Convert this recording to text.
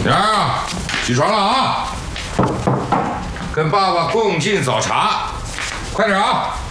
玲儿，起床了啊！跟爸爸共进早茶，快点啊！